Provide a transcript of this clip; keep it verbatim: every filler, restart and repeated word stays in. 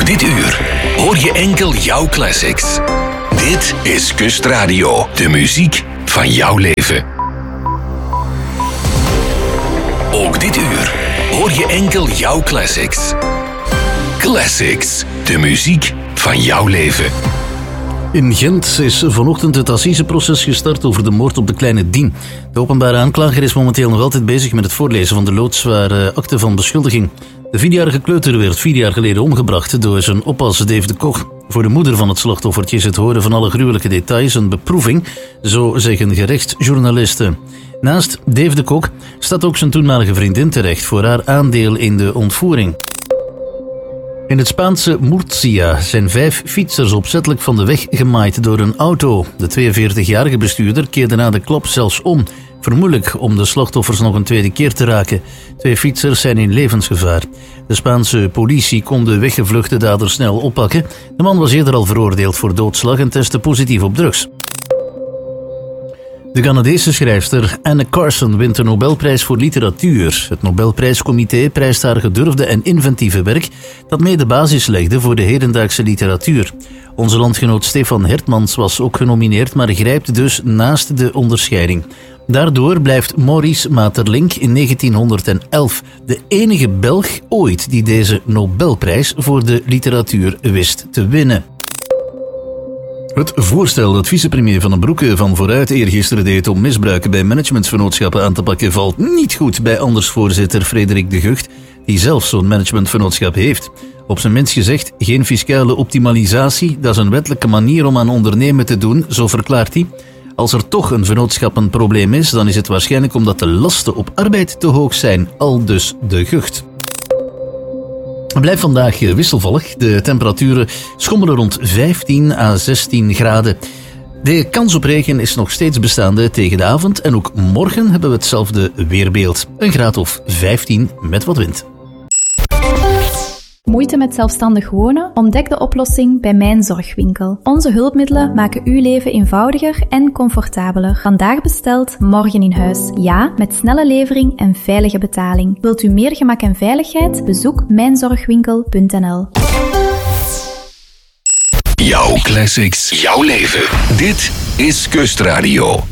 Ook dit uur hoor je enkel jouw classics. Dit is Kustradio, de muziek van jouw leven. Ook dit uur hoor je enkel jouw classics. Classics, de muziek van jouw leven. In Gent is vanochtend het assiseproces gestart over de moord op de kleine Dien. De openbare aanklager is momenteel nog altijd bezig met het voorlezen van de loodzware akte van beschuldiging. De vierjarige kleuter werd vier jaar geleden omgebracht door zijn oppas Dave de Koch. Voor de moeder van het slachtoffertje is het horen van alle gruwelijke details een beproeving, zo zeggen gerechtsjournalisten. Naast Dave de Koch staat ook zijn toenmalige vriendin terecht voor haar aandeel in de ontvoering. In het Spaanse Murcia zijn vijf fietsers opzettelijk van de weg gemaaid door een auto. De tweeënveertigjarige bestuurder keerde na de klap zelfs om, vermoedelijk om de slachtoffers nog een tweede keer te raken. Twee fietsers zijn in levensgevaar. De Spaanse politie kon de weggevluchte dader snel oppakken. De man was eerder al veroordeeld voor doodslag en testte positief op drugs. De Canadese schrijfster Anne Carson wint de Nobelprijs voor literatuur. Het Nobelprijscomité prijst haar gedurfde en inventieve werk dat mee de basis legde voor de hedendaagse literatuur. Onze landgenoot Stefan Hertmans was ook genomineerd, maar grijpt dus naast de onderscheiding. Daardoor blijft Maurice Maeterlinck in negentienhonderdelf de enige Belg ooit die deze Nobelprijs voor de literatuur wist te winnen. Het voorstel dat vicepremier Van den Broeke van Vooruit eergisteren deed om misbruiken bij managementsvernootschappen aan te pakken valt niet goed bij andersvoorzitter Frederik de Gucht, die zelf zo'n managementvernootschap heeft. Op zijn minst gezegd, geen fiscale optimalisatie, dat is een wettelijke manier om aan ondernemen te doen, zo verklaart hij. Als er toch een vennootschap een probleem is, dan is het waarschijnlijk omdat de lasten op arbeid te hoog zijn, aldus de Gucht. Het blijft vandaag wisselvallig. De temperaturen schommelen rond vijftien à zestien graden. De kans op regen is nog steeds bestaande tegen de avond en ook morgen hebben we hetzelfde weerbeeld. Een graad of vijftien met wat wind. Moeite met zelfstandig wonen? Ontdek de oplossing bij Mijn Zorgwinkel. Onze hulpmiddelen maken uw leven eenvoudiger en comfortabeler. Vandaag besteld, morgen in huis. Ja, met snelle levering en veilige betaling. Wilt u meer gemak en veiligheid? Bezoek mijn zorgwinkel punt n l. Jouw classics, jouw leven. Dit is Kustradio.